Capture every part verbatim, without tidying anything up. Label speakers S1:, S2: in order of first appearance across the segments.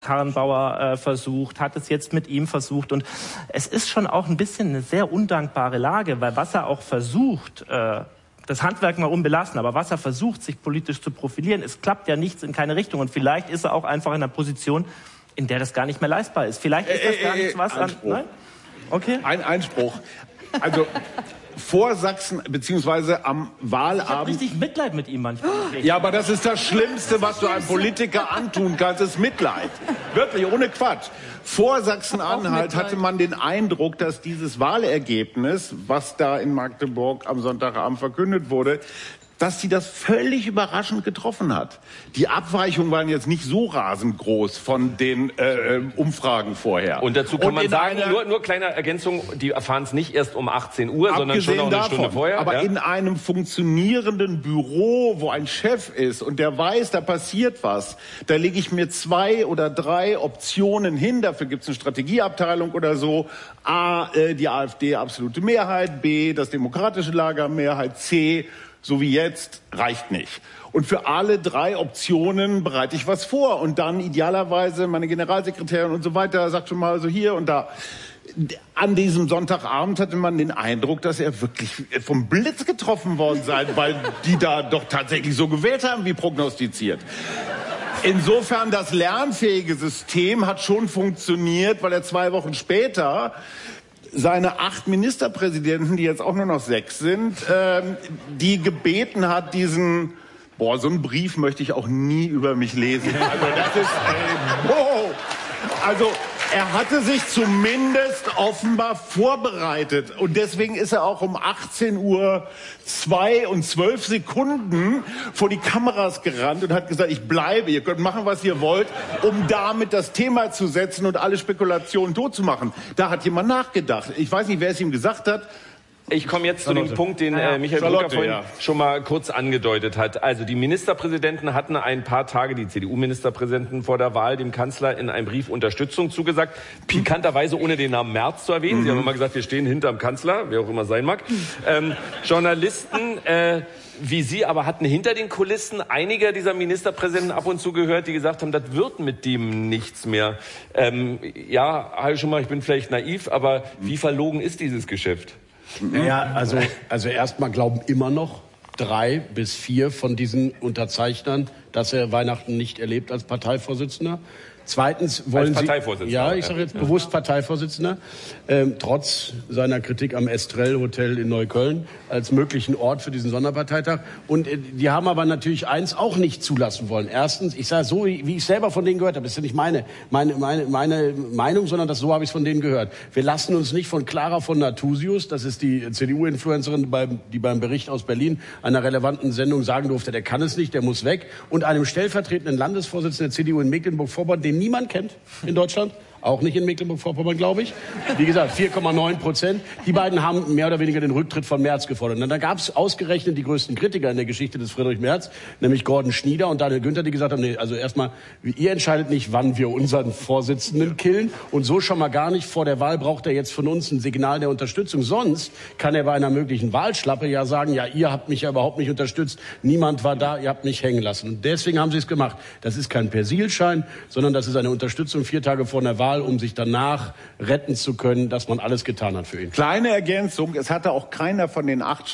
S1: Kramp-Karrenbauer äh, versucht, hat es jetzt mit ihm versucht. Und es ist schon auch ein bisschen eine sehr undankbare Lage, weil was er auch versucht, äh, das Handwerk mal unbelassen, aber was er versucht, sich politisch zu profilieren, es klappt ja nichts in keine Richtung. Und vielleicht ist er auch einfach in einer Position, in der das gar nicht mehr leistbar ist. Vielleicht ist das äh, gar äh, nichts, was
S2: Einspruch.
S1: an... Nein? Okay.
S2: Ein Einspruch. Also vor Sachsen, beziehungsweise am Wahlabend...
S1: Ich habe richtig Mitleid mit ihm manchmal.
S2: Ja, aber das ist das Schlimmste, was du einem Politiker antun kannst, ist Mitleid. Wirklich, ohne Quatsch. Vor Sachsen-Anhalt hatte man den Eindruck, dass dieses Wahlergebnis, was da in Magdeburg am Sonntagabend verkündet wurde, dass sie das völlig überraschend getroffen hat. Die Abweichungen waren jetzt nicht so rasend groß von den äh, Umfragen vorher.
S3: Und dazu kann
S2: Und
S3: man sagen,
S2: einer,
S3: nur, nur kleine Ergänzung, die erfahren es nicht erst um achtzehn Uhr, sondern schon noch eine
S2: davon,
S3: Stunde vorher.
S2: Aber
S3: ja?
S2: in einem funktionierenden Büro, wo ein Chef ist und der weiß, da passiert was, da lege ich mir zwei oder drei Optionen hin, dafür gibt es eine Strategieabteilung oder so. A, äh, die AfD absolute Mehrheit, B, das demokratische Lager Mehrheit, C, so wie jetzt, reicht nicht. Und für alle drei Optionen bereite ich was vor. Und dann idealerweise meine Generalsekretärin und so weiter sagt schon mal so hier und da. An diesem Sonntagabend hatte man den Eindruck, dass er wirklich vom Blitz getroffen worden sei, weil die da doch tatsächlich so gewählt haben, wie prognostiziert. Insofern, das lernfähige System hat schon funktioniert, weil er zwei Wochen später seine acht Ministerpräsidenten, die jetzt auch nur noch sechs sind, ähm, die gebeten hat, diesen, boah, so einen Brief möchte ich auch nie über mich lesen. Also das ist, ey, wow. Also er hatte sich zumindest offenbar vorbereitet und deswegen ist er auch um achtzehn Uhr zwei und zwölf Sekunden vor die Kameras gerannt und hat gesagt, ich bleibe, ihr könnt machen, was ihr wollt, um damit das Thema zu setzen und alle Spekulationen tot zu machen. Da hat jemand nachgedacht. Ich weiß nicht, wer es ihm gesagt hat.
S3: Ich komme jetzt zu
S2: Charlotte.
S3: dem Punkt, den äh, Michael
S2: Charlotte,
S3: Brücker vorhin
S2: ja.
S3: schon mal kurz angedeutet hat. Also die Ministerpräsidenten hatten ein paar Tage, die C D U-Ministerpräsidenten vor der Wahl, dem Kanzler in einem Brief Unterstützung zugesagt. Pikanterweise ohne den Namen Merz zu erwähnen. Mhm. Sie haben immer gesagt, wir stehen hinterm Kanzler, wer auch immer sein mag. Ähm, Journalisten äh, wie Sie aber hatten hinter den Kulissen einige dieser Ministerpräsidenten ab und zu gehört, die gesagt haben, das wird mit dem nichts mehr. Ähm, ja, Herr Schumacher, ich bin vielleicht naiv, aber wie verlogen ist dieses Geschäft?
S4: Ja, also, also erstmal glauben immer noch drei bis vier von diesen Unterzeichnern, dass er Weihnachten nicht erlebt als Parteivorsitzender. Zweitens wollen
S3: als Parteivorsitzender.
S4: Sie, ja, ich sage jetzt ja. bewusst Parteivorsitzender, ähm, trotz seiner Kritik am Estrell Hotel in Neukölln als möglichen Ort für diesen Sonderparteitag. Und äh, die haben aber natürlich eins auch nicht zulassen wollen. Erstens, ich sage so, wie ich selber von denen gehört habe, das ist ja nicht meine, meine, meine, meine Meinung, sondern das, so habe ich es von denen gehört. Wir lassen uns nicht von Clara von Nathusius, das ist die C D U-Influencerin, beim, die beim Bericht aus Berlin einer relevanten Sendung sagen durfte, der kann es nicht, der muss weg. Und einem stellvertretenden Landesvorsitzenden der C D U in Mecklenburg-Vorpommern, den niemand kennt in Deutschland, auch nicht in Mecklenburg-Vorpommern, glaube ich. Wie gesagt, vier Komma neun Prozent. Die beiden haben mehr oder weniger den Rücktritt von Merz gefordert. Und dann gab es ausgerechnet die größten Kritiker in der Geschichte des Friedrich Merz, nämlich Gordon Schnieder und Daniel Günther, die gesagt haben, nee, also erstmal, ihr entscheidet nicht, wann wir unseren Vorsitzenden killen. Und so schon mal gar nicht. Vor der Wahl braucht er jetzt von uns ein Signal der Unterstützung. Sonst kann er bei einer möglichen Wahlschlappe ja sagen, ja, ihr habt mich ja überhaupt nicht unterstützt. Niemand war da, ihr habt mich hängen lassen. Und deswegen haben sie es gemacht. Das ist kein Persilschein, sondern das ist eine Unterstützung vier Tage vor der Wahl, um sich danach retten zu können, dass man alles getan hat für ihn.
S2: Kleine Ergänzung, es hatte auch keiner von den acht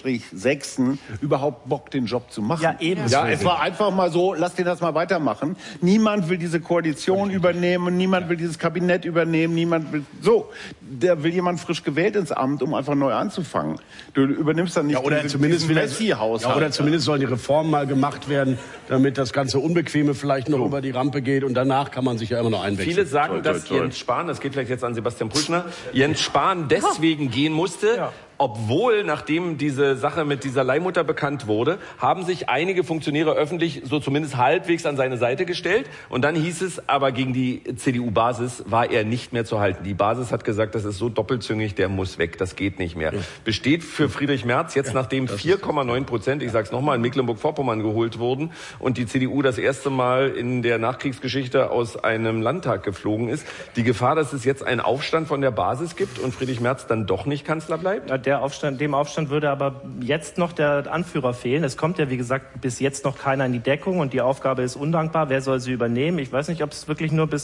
S2: Sechsen überhaupt Bock, den Job zu machen.
S1: Ja, eben.
S2: Ja, es war einfach mal so, lass den das mal weitermachen. Niemand will diese Koalition übernehmen, niemand will dieses Kabinett übernehmen, niemand will, so, da will jemand frisch gewählt ins Amt, um einfach neu anzufangen. Du übernimmst dann nicht
S4: ja, oder
S2: diese,
S4: zumindest
S2: diesen Messi-Haushalt.
S4: Ja, oder zumindest sollen die Reformen mal gemacht werden, damit das ganze Unbequeme vielleicht noch so über die Rampe geht und danach kann man sich ja immer noch einwechseln.
S3: Viele sagen,
S2: toll,
S3: dass
S2: toll, toll.
S3: Jens Spahn, das geht vielleicht jetzt an Sebastian Püschner, Jens Spahn deswegen gehen musste, ja. Obwohl, nachdem diese Sache mit dieser Leihmutter bekannt wurde, haben sich einige Funktionäre öffentlich so zumindest halbwegs an seine Seite gestellt. Und dann hieß es, aber gegen die C D U-Basis war er nicht mehr zu halten. Die Basis hat gesagt, das ist so doppelzüngig, der muss weg, das geht nicht mehr. Ja. Besteht für Friedrich Merz jetzt, nachdem vier Komma neun Prozent, ich sag's nochmal, in Mecklenburg-Vorpommern geholt wurden und die C D U das erste Mal in der Nachkriegsgeschichte aus einem Landtag geflogen ist, die Gefahr, dass es jetzt einen Aufstand von der Basis gibt und Friedrich Merz dann doch nicht Kanzler bleibt?
S1: Ja, der Aufstand, dem Aufstand würde aber jetzt noch der Anführer fehlen. Es kommt ja, wie gesagt, bis jetzt noch keiner in die Deckung und die Aufgabe ist undankbar. Wer soll sie übernehmen? Ich weiß nicht, ob es wirklich nur bis